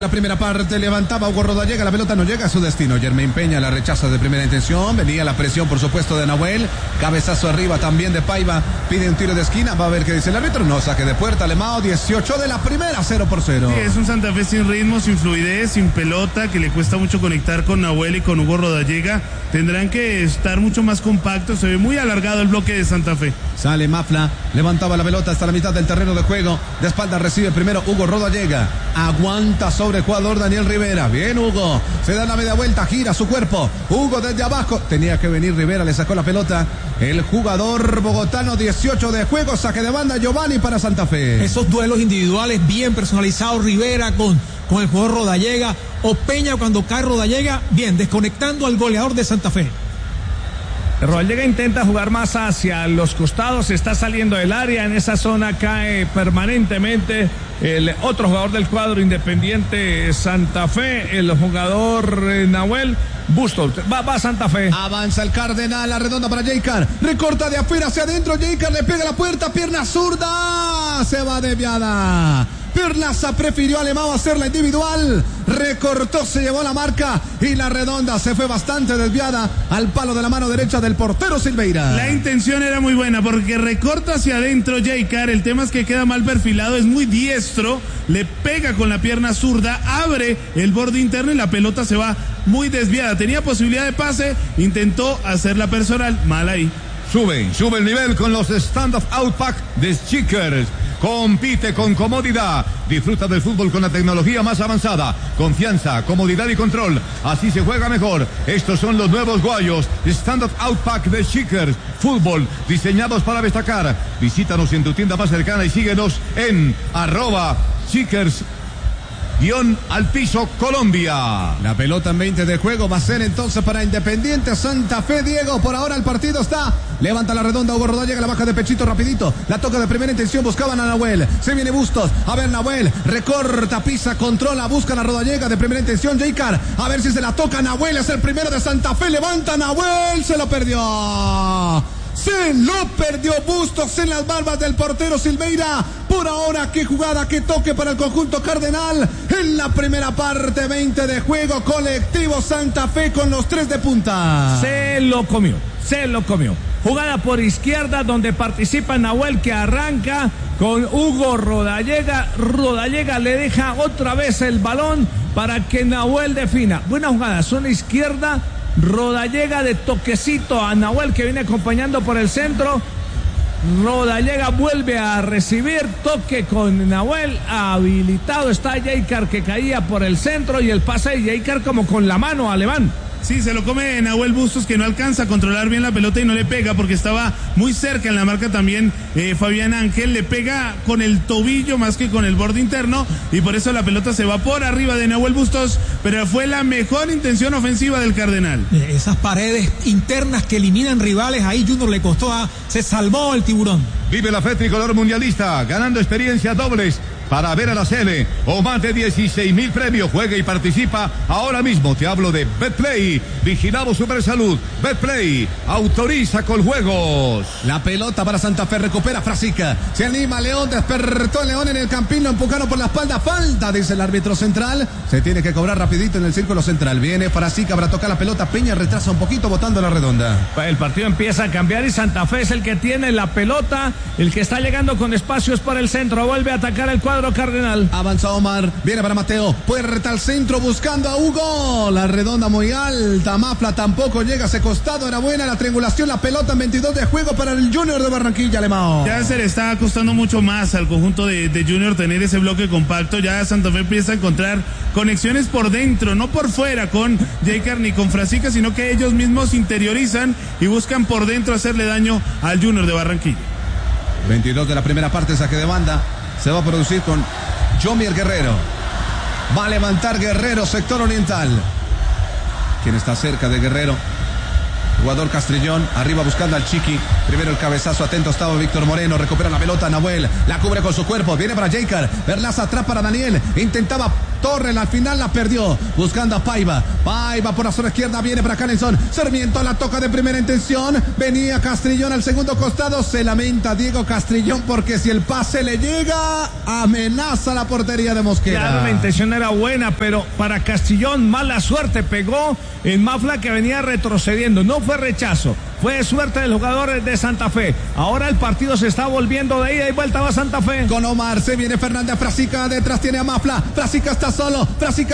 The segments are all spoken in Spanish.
La primera parte levantaba Hugo Rodallega, la pelota no llega a su destino. Germain Peña la rechaza de primera intención. Venía la presión, por supuesto, de Nahuel. Cabezazo arriba también de Paiva. Pide un tiro de esquina. Va a ver qué dice el árbitro. No, saque de puerta. Alemão, 18 de la primera, 0-0. Sí, es un Santa Fe sin ritmo, sin fluidez, sin pelota, que le cuesta mucho conectar con Nahuel y con Hugo Rodallega. Tendrán que estar mucho más compactos. Se ve muy alargado el bloque de Santa Fe. Sale Mafla, levantaba la pelota hasta la mitad del terreno de juego. De espalda recibe primero Hugo Rodallega. Aguanta sobre el jugador Daniel Rivera. Bien Hugo, se da la media vuelta, gira su cuerpo. Hugo desde abajo, tenía que venir Rivera, le sacó la pelota. El jugador bogotano, 18 de juego, saque de banda Giovanni para Santa Fe. Esos duelos individuales bien personalizados, Rivera con el jugador Rodallega, o Peña cuando cae Rodallega, bien, desconectando al goleador de Santa Fe. Rodallega intenta jugar más hacia los costados, está saliendo del área, en esa zona cae permanentemente el otro jugador del cuadro Independiente Santa Fe, el jugador Nahuel Bustos. Va Santa Fe. Avanza el Cardenal, la redonda para Jaycar, recorta de afuera hacia adentro, Jaycar le pega la puerta, pierna zurda, se va desviada. Perlaza prefirió a Alemão hacerla individual, recortó, se llevó la marca y la redonda se fue bastante desviada al palo de la mano derecha del portero Silveira. La intención era muy buena porque recorta hacia adentro Jaycar, el tema es que queda mal perfilado, es muy diestro, le pega con la pierna zurda, abre el borde interno y la pelota se va muy desviada. Tenía posibilidad de pase, intentó hacerla personal, mal ahí. Sube el nivel con los Stand-Up Outpack de Schickers. Compite con comodidad. Disfruta del fútbol con la tecnología más avanzada. Confianza, comodidad y control. Así se juega mejor. Estos son los nuevos guayos Stand-Up Outpack de Schickers. Fútbol diseñados para destacar. Visítanos en tu tienda más cercana y síguenos en @Schickers al piso Colombia. La pelota en 20 de juego va a ser entonces para Independiente Santa Fe. Diego, por ahora el partido está. Levanta la redonda Hugo Rodallega, la baja de pechito rapidito. La toca de primera intención, buscaban a Nahuel. Se viene Bustos. A ver Nahuel, recorta, pisa, controla, buscan a Rodallega de primera intención. Jaycar, a ver si se la toca Nahuel. Es el primero de Santa Fe. Levanta Nahuel, se lo perdió. Se lo perdió Bustos en las barbas del portero Silveira. Por ahora, qué jugada, qué toque para el conjunto cardenal. En la primera parte, 20 de juego, colectivo Santa Fe con los 3 de punta. Se lo comió. Jugada por izquierda donde participa Nahuel, que arranca con Hugo Rodallega. Rodallega le deja otra vez el balón para que Nahuel defina. Buena jugada, zona izquierda. Rodallega de toquecito a Nahuel, que viene acompañando por el centro. Rodallega vuelve a recibir, toque con Nahuel, habilitado está Jaycar, que caía por el centro, y el pase de Jaycar como con la mano Alemán. Sí, se lo come Nahuel Bustos, que no alcanza a controlar bien la pelota y no le pega porque estaba muy cerca en la marca también. Fabián Ángel le pega con el tobillo más que con el borde interno y por eso la pelota se va por arriba de Nahuel Bustos, pero fue la mejor intención ofensiva del Cardenal. Esas paredes internas que eliminan rivales, ahí Junior le costó, se salvó el tiburón. Vive la fe tricolor mundialista, ganando experiencias dobles para ver a la Sele o más de 16,000 premios. Juega y participa ahora mismo. Te hablo de Betplay. Vigilamos Supersalud. Betplay autoriza con juegos. La pelota para Santa Fe, recupera Frasica. Se anima León, despertó León en el campín, lo empujaron por la espalda. Falta, dice el árbitro central. Se tiene que cobrar rapidito en el círculo central. Viene Frasica para tocar la pelota. Peña retrasa un poquito botando la redonda. El partido empieza a cambiar y Santa Fe es el que tiene la pelota, el que está llegando con espacios para el centro. Vuelve a atacar el cuadro Cardenal. Avanza Omar, viene para Mateo, puerta al centro buscando a Hugo, la redonda muy alta, Mafla tampoco llega a ese costado, era buena la triangulación, la pelota en 22 de juego para el Junior de Barranquilla, Alemão. Ya se le está costando mucho más al conjunto de Junior tener ese bloque compacto. Ya Santa Fe empieza a encontrar conexiones por dentro, no por fuera con Jaycar ni con Frasica, sino que ellos mismos interiorizan y buscan por dentro hacerle daño al Junior de Barranquilla. 22 de la primera parte, saque de banda. Se va a producir con Jomier Guerrero. Va a levantar Guerrero, sector oriental. ¿Quién está cerca de Guerrero? Jugador Castrillón, arriba buscando al Chiqui. Primero el cabezazo, atento estaba Víctor Moreno. Recupera la pelota Nahuel, la cubre con su cuerpo. Viene para Jaycar, Perlaza atrás para Daniel. Intentaba Torres al final la perdió, buscando a Paiva. Paiva por la zona izquierda, viene para Canelson. Sarmiento la toca de primera intención. Venía Castrillón al segundo costado. Se lamenta Diego Castrillón porque si el pase le llega, amenaza la portería de Mosquera. Claro, la intención era buena, pero para Castrillón mala suerte. Pegó en Mafla que venía retrocediendo. No fue rechazo, fue suerte del jugador de Santa Fe. Ahora el partido se está volviendo de ida y vuelta, va Santa Fe. Con Omar se viene Fernández, Frasica detrás tiene a Mafla. Frasica está solo.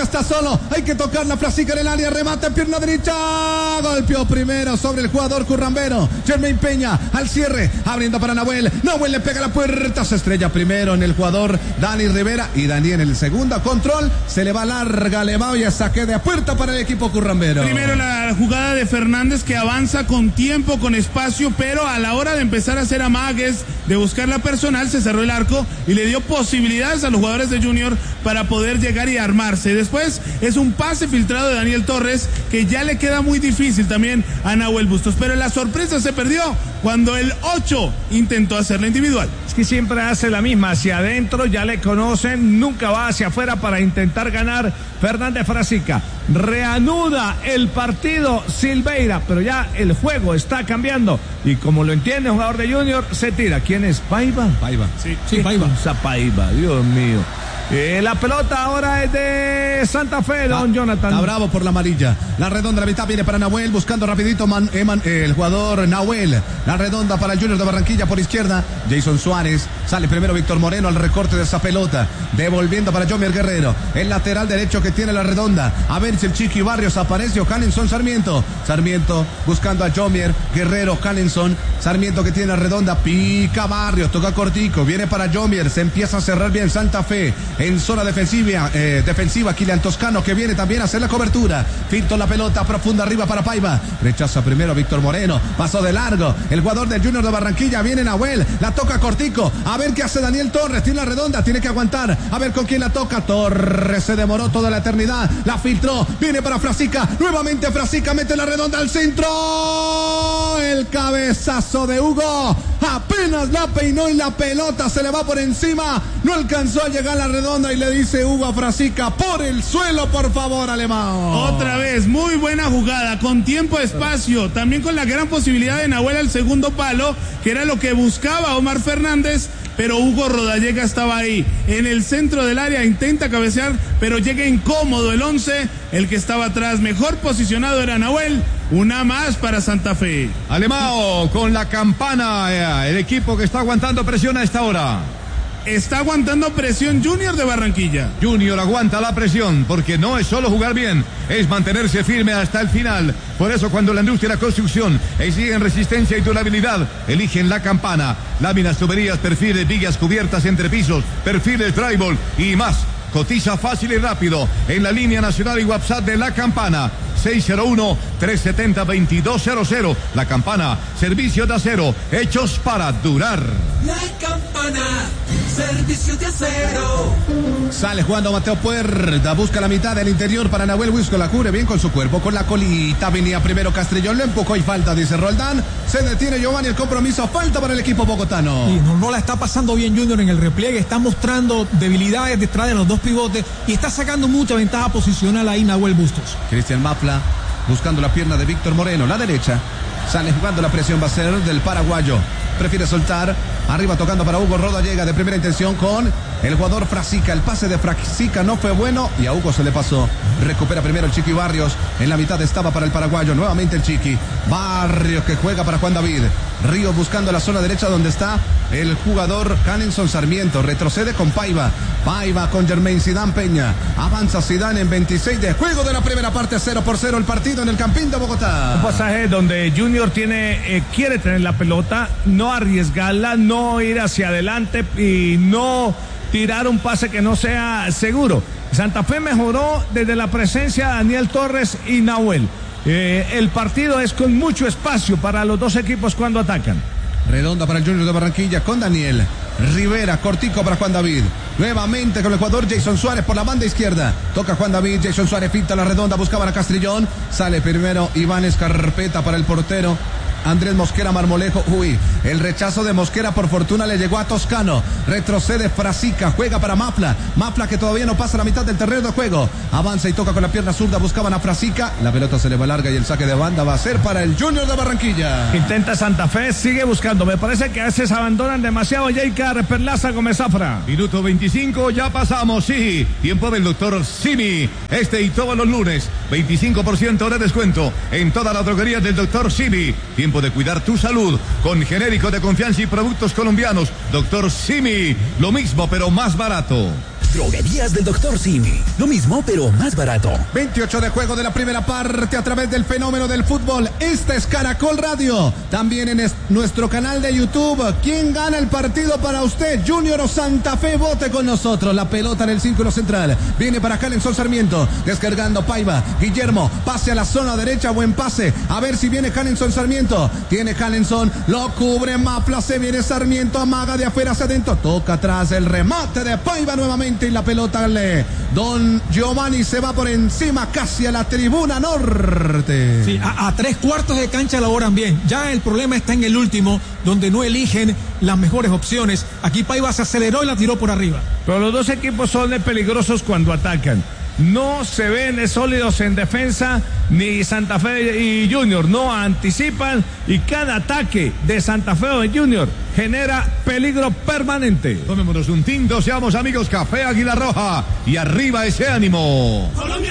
Hay que tocarla. Frasica en el área, remate, pierna derecha. Golpeó primero sobre el jugador currambero. Jermaine Peña al cierre, abriendo para Nahuel. Nahuel le pega la puerta, se estrella primero en el jugador Dani Rivera. Y Dani en el segundo control. Se le va larga, le va y a saque de puerta para el equipo currambero. Primero la jugada de Fernández que avanza con tiempo, con espacio, pero a la hora de empezar a hacer amagues, de buscar la personal, se cerró el arco y le dio posibilidades a los jugadores de Junior para poder llegar y armarse. Después es un pase filtrado de Daniel Torres que ya le queda muy difícil también a Nahuel Bustos, pero la sorpresa se perdió cuando el 8 intentó hacerla individual. Es que siempre hace la misma, hacia adentro, ya le conocen, nunca va hacia afuera para intentar ganar. Fernández Frasica reanuda el partido Silveira, pero ya el juego está cambiando y como lo entiende el jugador de Junior, se tira. ¿Quién es? ¿Paiva? Sí, Paiva. Paiva, Dios mío. La pelota ahora es de Santa Fe, don Jonathan. Está bravo por la amarilla. La redonda, la mitad viene para Nahuel, buscando rapidito el jugador Nahuel. La redonda para el Junior de Barranquilla por izquierda. Jason Suárez. Sale primero Víctor Moreno al recorte de esa pelota. Devolviendo para Jomier Guerrero. El lateral derecho que tiene la redonda. A ver si el Chiqui Barrios aparece o Canelson Sarmiento. Sarmiento buscando a Jomier Guerrero, Canelson. Sarmiento que tiene la redonda. Pica Barrios, toca cortico. Viene para Jomier. Se empieza a cerrar bien Santa Fe. En zona defensiva, Kilian Toscano que viene también a hacer la cobertura. Filtró la pelota profunda arriba para Paiva. Rechaza primero Víctor Moreno. Pasó de largo. El jugador del Junior de Barranquilla viene Nahuel. La toca cortico. A ver qué hace Daniel Torres. Tiene la redonda. Tiene que aguantar. A ver con quién la toca. Torres se demoró toda la eternidad. La filtró. Viene para Frasica. Nuevamente Frasica mete la redonda al centro. El cabezazo de Hugo. Apenas la peinó y la pelota se le va por encima. No alcanzó a llegar a la redonda y le dice Hugo a Frasica, por el suelo, por favor, alemán. Otra vez, muy buena jugada, con tiempo, espacio, también con la gran posibilidad de Nahuel al segundo palo, que era lo que buscaba Omar Fernández, pero Hugo Rodallega estaba ahí, en el centro del área, intenta cabecear, pero llega incómodo el 11, el que estaba atrás, mejor posicionado era Nahuel. Una más para Santa Fe. Alemão con la campana, el equipo que está aguantando presión a esta hora. Está aguantando presión Junior de Barranquilla. Junior aguanta la presión porque no es solo jugar bien, es mantenerse firme hasta el final. Por eso cuando la industria y la construcción exigen resistencia y durabilidad, eligen la campana. Láminas, tuberías, perfiles, vigas, cubiertas, entrepisos, perfiles, drywall y más. Cotiza fácil y rápido en la línea nacional y WhatsApp de La Campana. 601-370-2200. La Campana, servicio de acero, hechos para durar. La Campana, servicio de acero. Sale jugando Mateo Puerta, busca la mitad del interior para Nahuel Wisco, la cubre bien con su cuerpo, con la colita, venía primero Castrillón, lo empujó y falta, dice Roldán, se detiene Giovanni, el compromiso, falta para el equipo bogotano. Y no la está pasando bien Junior en el repliegue, está mostrando debilidades detrás de los dos pivotes y está sacando mucha ventaja posicional ahí Nahuel Bustos. Cristian Mafla buscando la pierna de Víctor Moreno, la derecha, sale jugando, la presión va a ser del paraguayo, prefiere soltar, arriba tocando para Hugo Rodallega de primera intención con el jugador Frasica, el pase de Frasica no fue bueno y a Hugo se le pasó, recupera primero el Chiqui Barrios, en la mitad estaba para el paraguayo, nuevamente el Chiqui, Barrios que juega para Juan David, Ríos buscando la zona derecha donde está el jugador Canelson Sarmiento, retrocede con Paiva con Jermaine Zidane Peña, avanza Zidane en 26 de juego de la primera parte, 0-0 el partido en el Campín de Bogotá. Un pasaje donde Junior quiere tener la pelota, no arriesgarla, no ir hacia adelante y no tirar un pase que no sea seguro. Santa Fe mejoró desde la presencia de Daniel Torres y Nahuel. El partido es con mucho espacio para los dos equipos cuando atacan. Redonda para el Junior de Barranquilla con Daniel Rivera, cortico para Juan David, nuevamente con el jugador Jason Suárez por la banda izquierda, toca Juan David, Jason Suárez finta la redonda, buscaban a Castrillón, sale primero Iván Escarpeta para el portero Andrés Mosquera Marmolejo. Uy, el rechazo de Mosquera por fortuna le llegó a Toscano. Retrocede Frasica, juega para Mafla. Mafla que todavía no pasa la mitad del terreno de juego. Avanza y toca con la pierna zurda, buscaban a Frasica. La pelota se le va larga y el saque de banda va a ser para el Junior de Barranquilla. Intenta Santa Fe, sigue buscando. Me parece que a veces abandonan demasiado. Jaicar Perlaza Gómez Zafra. Minuto 25, ya pasamos, sí. Tiempo del doctor Simi. Este y todos los lunes, 25% de descuento en toda la droguería del doctor Simi. Tiempo de cuidar tu salud con genérico de confianza y productos colombianos. Doctor Simi, lo mismo pero más barato. Droguerías del Dr. Simi. Lo mismo, pero más barato. 28 de juego de la primera parte a través del fenómeno del fútbol. Esta es Caracol Radio. También en nuestro canal de YouTube. ¿Quién gana el partido para usted? Junior o Santa Fe. Vote con nosotros. La pelota en el círculo central. Viene para Hanenson Sarmiento. Descargando Paiva. Guillermo. Pase a la zona derecha. Buen pase. A ver si viene Hanenson Sarmiento. Tiene Hanenson. Lo cubre Mafla. Se viene Sarmiento. Amaga de afuera hacia adentro. Toca atrás el remate de Paiva nuevamente. Y la pelota Don Giovanni se va por encima casi a la tribuna norte. Sí, a 3/4 de cancha laboran bien. Ya el problema está en el último, donde no eligen las mejores opciones. Aquí Paiva se aceleró y la tiró por arriba. Pero los dos equipos son peligrosos cuando atacan. No se ven sólidos en defensa, ni Santa Fe y Junior no anticipan, y cada ataque de Santa Fe o de Junior genera peligro permanente. Tomémonos un tinto, seamos amigos. Café Águila Roja y arriba ese ánimo.